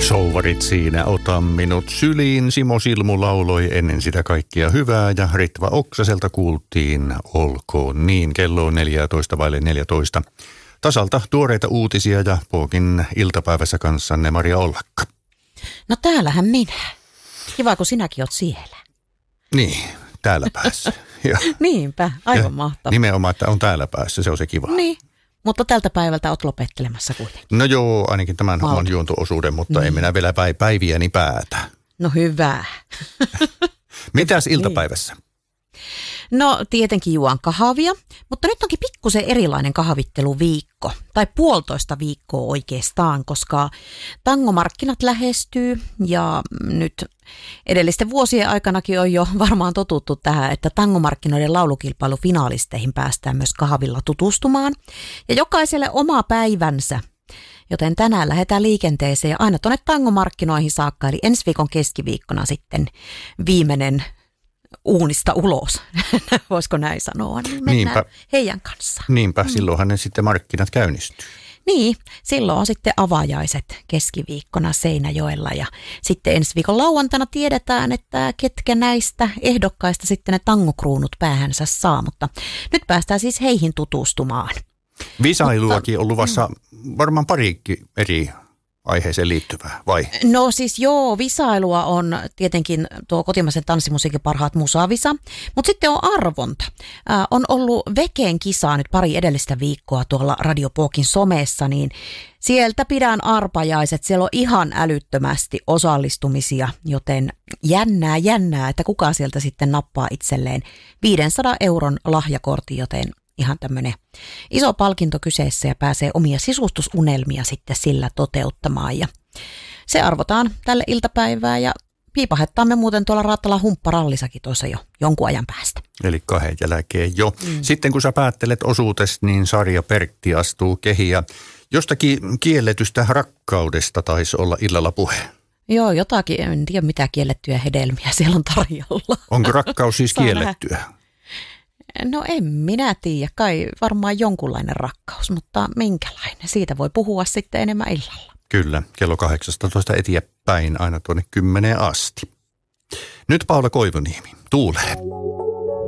Souvarit siinä, ota minut syliin. Simo Silmu lauloi ennen sitä kaikkia hyvää ja Ritva Oksaselta kuultiin olkoon niin. Kello on 14:14. Tasalta tuoreita uutisia ja Pookin iltapäivässä kanssanne Maria Ollakka. No täällähän minä. Kiva, kun sinäkin oot siellä. Niin, täällä päässä. Niinpä, aivan mahtavaa. Nimenomaan, että on täällä päässä, se on se kiva. Niin, mutta tältä päivältä oot lopettelemassa kuitenkin. No joo, ainakin tämän oman juonto-osuuden, mutta en minä vielä päiviäni päätä. No hyvä. Mitäs iltapäivässä? No tietenkin juon kahvia, mutta nyt onkin pikkusen erilainen kahvitteluviikko, tai 1,5 viikkoa oikeastaan, koska tangomarkkinat lähestyy ja nyt edellisten vuosien aikanakin on jo varmaan totuttu tähän, että tangomarkkinoiden laulukilpailufinaalisteihin päästään myös kahvilla tutustumaan ja jokaiselle oma päivänsä. Joten tänään lähdetään liikenteeseen ja aina tuonne tangomarkkinoihin saakka, eli ensi viikon keskiviikkona sitten viimeinen uunista ulos, voisiko näin sanoa, niin mennään heidän kanssaan. Niinpä, silloinhan ne sitten markkinat käynnistyy. Niin, silloin on sitten avajaiset keskiviikkona Seinäjoella ja sitten ensi viikon lauantaina tiedetään, että ketkä näistä ehdokkaista sitten ne tangokruunut päähänsä saa, mutta nyt päästään siis heihin tutustumaan. Visailuakin on luvassa varmaan parikin eri aiheeseen liittyvää, vai? No siis joo, visailua on tietenkin tuo kotimaisen tanssimusiikin parhaat musavisa, mutta sitten on arvonta. On ollut Vekeen kisaa nyt pari edellistä viikkoa tuolla Radio Pookin somessa, niin sieltä pidän arpajaiset. Siellä on ihan älyttömästi osallistumisia, joten jännää, että kuka sieltä sitten nappaa itselleen 500 € lahjakortin, joten ihan tämmöinen iso palkinto kyseessä ja pääsee omia sisustusunelmia sitten sillä toteuttamaan. Ja se arvotaan tälle iltapäivään ja piipahettaan me muuten tuolla Raattalan humpparallisakin tuossa jo jonkun ajan päästä. Eli 2 jälkeen jo. Sitten kun sä päättelet osuutesta, niin Sarja Pertti astuu kehiin ja jostakin kielletystä rakkaudesta taisi olla illalla puhe. Joo, jotakin, en tiedä mitä kiellettyjä hedelmiä siellä on tarjolla. Onko rakkaus siis kiellettyä? No en minä tiedä, kai varmaan jonkunlainen rakkaus, mutta minkälainen? Siitä voi puhua sitten enemmän illalla. Kyllä, kello 18 eteenpäin aina tuonne 10 asti. Nyt Paula Koivuniemi, tuulee.